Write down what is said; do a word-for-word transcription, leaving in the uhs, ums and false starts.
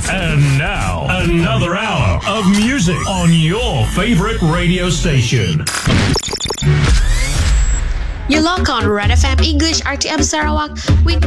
And now, another hour of music on your favorite radio station. You log on Red F M English R T M Sarawak with